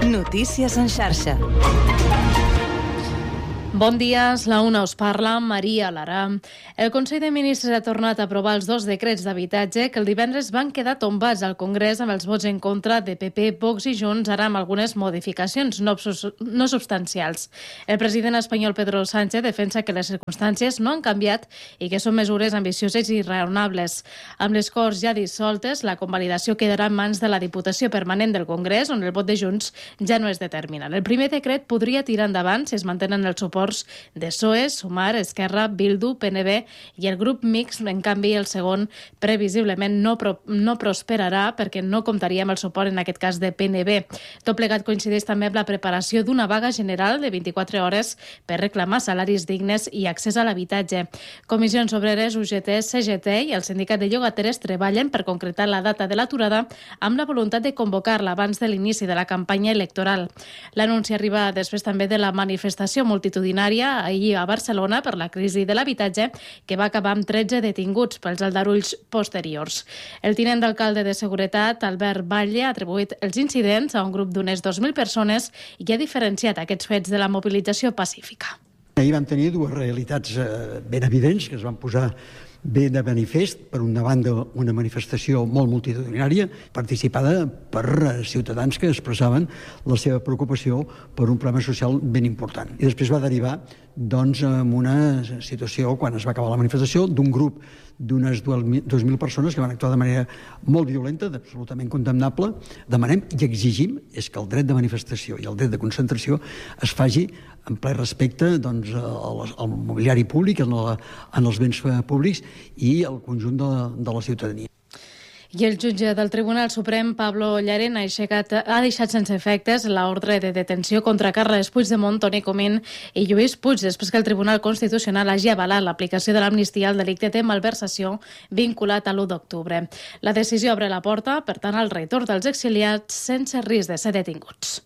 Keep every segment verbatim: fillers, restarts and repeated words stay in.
Notícies en xarxa. Bon dia, la una us parla, Maria Lara. El Consell de Ministres ha tornat a aprovar els dos decrets d'habitatge que el divendres van quedar tombats al Congrés amb els vots en contra de P P, Vox i Junts, ara amb algunes modificacions no, no substancials. El president espanyol Pedro Sánchez defensa que les circumstàncies no han canviat i que són mesures ambicioses i raonables. Amb les Corts ja dissoltes, la convalidació quedarà en mans de la Diputació Permanent del Congrés, on el vot de Junts ja no és determinant. El primer decret podria tirar endavant si es mantenen els suports de P S O E, Sumar, Esquerra, Bildu, P N B i el grup mixt. En canvi, el segon previsiblement no, pro, no prosperarà perquè no comptaria amb el suport, en aquest cas, de P N B. Tot plegat coincideix també amb la preparació d'una vaga general de vint-i-quatre hores per reclamar salaris dignes i accés a l'habitatge. Comissions Obreres, U G T, C G T i el Sindicat de Llogateres treballen per concretar la data de l'aturada amb la voluntat de convocar-la abans de l'inici de la campanya electoral. L'anunci arriba després també de la manifestació multitudinària ahir a Barcelona per la crisi de l'habitatge, que va acabar amb tretze detinguts pels aldarulls posteriors. El tinent d'alcalde de Seguretat, Albert Batlle, ha atribuït els incidents a un grup d'unes dos mil persones i ha diferenciat aquests fets de la mobilització pacífica. Ahir vam tenir dues realitats eh, ben evidents que es van posar bé de manifest. Per una banda, una manifestació molt multitudinària, participada per ciutadans que expressaven la seva preocupació per un problema social ben important. I després va derivar doncs, en una situació, quan es va acabar la manifestació, d'un grup d'unes dues mil persones que van actuar de manera molt violenta, absolutament condemnable. Demanem i exigim és que el dret de manifestació i el dret de concentració es faci en ple respecte doncs, al, al mobiliari públic, en, la, en els béns públics i al conjunt de, de la ciutadania. I el jutge del Tribunal Suprem, Pablo Llarena, ha, aixecat, ha deixat sense efectes l'ordre de detenció contra Carles Puigdemont, Toni Comín i Lluís Puig, després que el Tribunal Constitucional hagi avalat l'aplicació de l'amnistia al delicte de malversació vinculat a l'u d'octubre. La decisió obre la porta, per tant, al retorn dels exiliats sense risc de ser detinguts.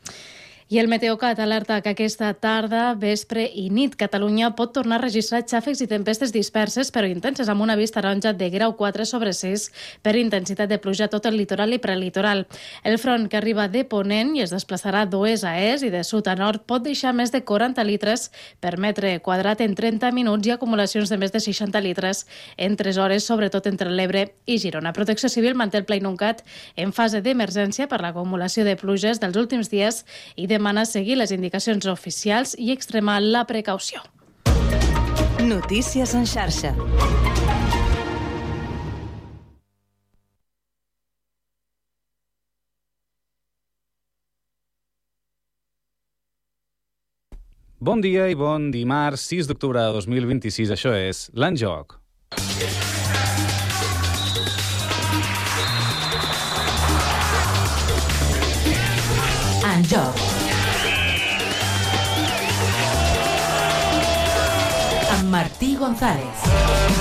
I el Meteocat alerta que aquesta tarda, vespre i nit Catalunya pot tornar a registrar xàfecs i tempestes disperses però intenses, amb una vista taronja de grau quatre sobre sis per intensitat de pluja a tot el litoral i prelitoral. El front, que arriba de ponent i es desplaçarà d'oest a est i de sud a nord, pot deixar més de quaranta litres per metre quadrat en trenta minuts i acumulacions de més de seixanta litres en tres hores, sobretot entre l'Ebre i Girona. Protecció Civil manté el Pla Inuncat en fase d'emergència per l'acumulació de pluges dels últims dies i de demana seguir les indicacions oficials i extremar la precaució. Notícies en xarxa. Bon dia i bon dimarts, sis d'octubre de dos mil vint-i-sis. Això és l'En Joc. En Joc. Martí González.